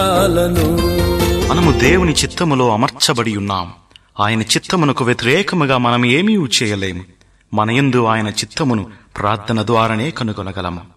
మనము దేవుని చిత్తములో అమర్చబడి ఉన్నాం. ఆయన చిత్తమునకు వ్యతిరేకముగా మనం ఏమీ చేయలేము. మన యందు ఆయన చిత్తమును ప్రార్థన ద్వారానే కనుగొనగలము.